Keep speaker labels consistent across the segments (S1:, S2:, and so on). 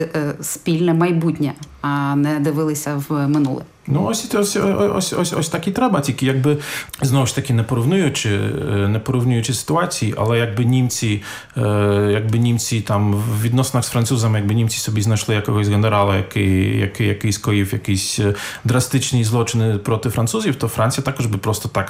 S1: спільне майбутнє, а не дивилися в минуле.
S2: Ну, ось так і треба, тільки якби, знову ж таки, не порівнюючи ситуації, але якби німці там в відносинах з французами, якби німці собі знайшли якогось генерала, який скоїв якісь драстичні злочини проти французів, то Франція також би просто так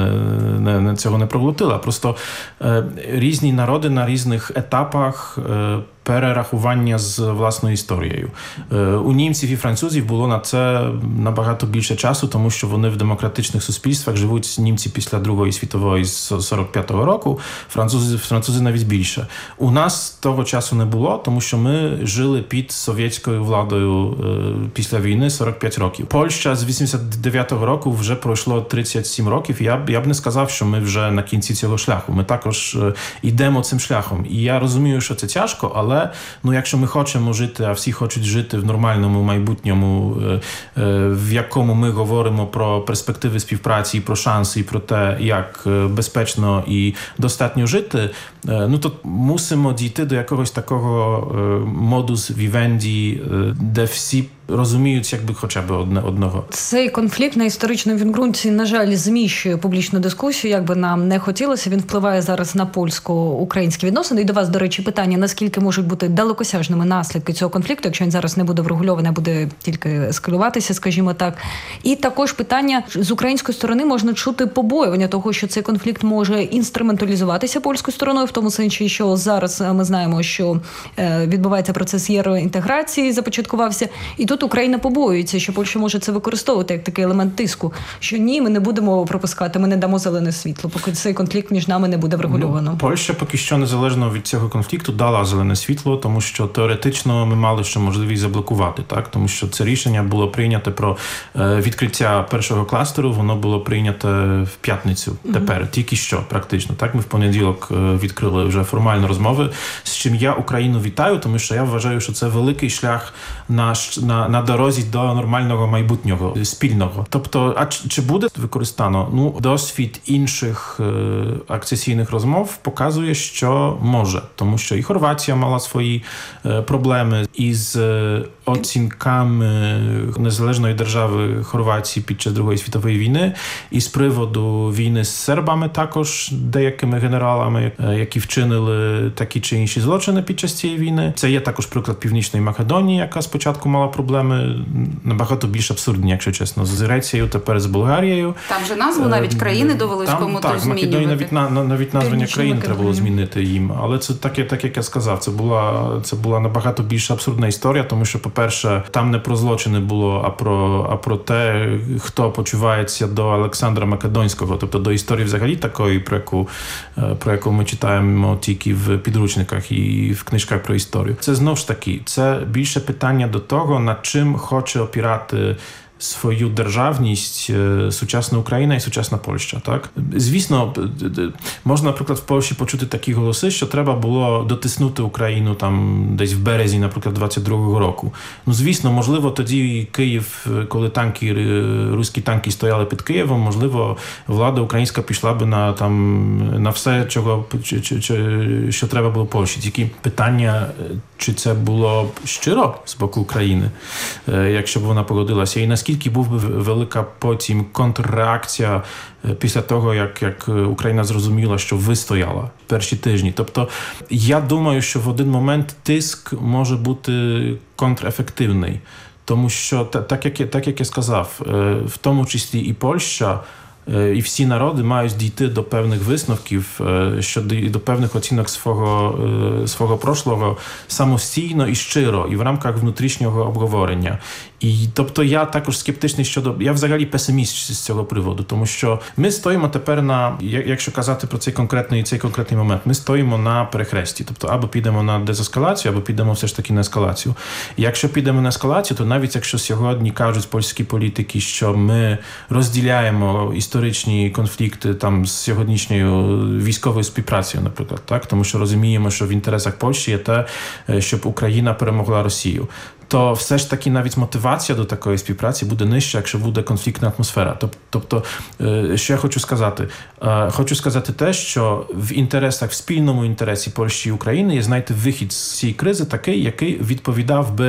S2: цього не проглотила. Просто різні народи на різних етапах перерахування з власною історією. У німців і французів було на це набагато більше часу, тому що вони в демократичних суспільствах живуть, німці після Другої світової з 45-го року, французи навіть більше. У нас того часу не було, тому що ми жили під совєтською владою після війни 45 років. Польща з 89-го року вже пройшло 37 років, і я б не сказав, що ми вже на кінці цього шляху. Ми також йдемо цим шляхом. І я розумію, що це тяжко, але якщо ми хочемо жити, а всі хочуть жити в нормальному майбутньому, в якому ми говоримо про перспективи співпраці, і про шанси, і про те, як безпечно і достатньо жити, то мусимо дійти до якогось такого модус вівенді, де всі розуміють якби хоча б одного.
S3: Цей конфлікт на історичному відґрунті, на жаль, зміщує публічну дискусію, як би нам не хотілося. Він впливає зараз на польсько-українські відносини. І до вас, до речі, питання, наскільки можуть бути далекосяжними наслідки цього конфлікту, якщо він зараз не буде врегульований, а буде тільки ескалюватися, скажімо так. І також питання, з української сторони можна чути побоювання того, що цей конфлікт може інструменталізуватися польською стороною, в тому сенсі, що зараз ми знаємо, що відбувається процес євроінтеграції, започаткувався, і тут Україна побоюється, що Польща може це використовувати як такий елемент тиску, що ні, ми не будемо пропускати, ми не дамо зелене світло, поки цей конфлікт між нами не буде врегульовано.
S2: Польща поки що незалежно від цього конфлікту дала зелене світло, тому що теоретично ми мали ще можливість заблокувати, так? Тому що це рішення було прийнято про відкриття першого кластеру, воно було прийнято в п'ятницю тепер, тільки що практично. Так, ми в понеділок відкрили вже формальні розмови, з чим я Україну вітаю, тому що я вважаю, що це великий шлях на дорозі до нормального майбутнього, спільного. Тобто, а чи буде використано? Досвід інших акцесійних розмов показує, що може. Тому що і Хорватія мала свої проблеми із оцінками незалежної держави Хорватії під час Другої світової війни, і з приводу війни з сербами також деякими генералами, які вчинили такі чи інші злочини під час цієї війни. Це є також приклад Північної Македонії, яка спочатку мала проблеми набагато більш абсурдні, якщо чесно, з Грецією, тепер з Болгарією.
S1: Там же назву навіть країни довелось кому-то змінювати.
S2: Навіть названня країн треба було змінити їм. Але це так, як я сказав, це була набагато більш абсурдна історія, тому що, по-перше, там не про злочини було, а про те, хто почувається до Олександра Македонського, тобто до історії взагалі такої, про яку ми читаємо тільки в підручниках і в книжках про історію. Це знову ж таки, це більше питання до того, над чим хоче опирати свою державність сучасна Україна і сучасна Польща, так? Звісно, можна, наприклад, в Польщі почути такі голоси, що треба було дотиснути Україну там десь в березні, наприклад, 22-го року. Звісно, можливо, тоді Київ, коли руські танки стояли під Києвом, можливо, влада українська пішла би на все, що треба було Польщі. Тільки питання, чи це було щиро з боку України, якщо б вона погодилася, і наскільки був би велика потім контрреакція після того, як Україна зрозуміла, що вистояла перші тижні. Тобто, я думаю, що в один момент тиск може бути контрефективний, тому що, так як я сказав, в тому числі і Польща, і всі народи мають дійти до певних висновків, до певних оцінок свого прошлого самостійно і щиро, і в рамках внутрішнього обговорення. І, тобто, я також скептичний я взагалі песиміст з цього приводу, тому що ми стоїмо тепер якщо казати про цей конкретний момент, ми стоїмо на перехресті, тобто або підемо на дезескалацію, або підемо все ж таки на ескалацію. І якщо підемо на ескалацію, то навіть якщо сьогодні кажуть польські політики, що ми розділяємо історію історичні конфлікти там з сьогоднішньою військовою співпрацею, наприклад, так, тому що розуміємо, що в інтересах Польщі є те, щоб Україна перемогла Росію. То все ж таки навіть мотивація до такої співпраці буде нижча, якщо буде конфліктна атмосфера. Тобто, що я хочу сказати? Хочу сказати те, що в інтересах, в спільному інтересі Польщі і України є знайти вихід з цієї кризи такий, який відповідав би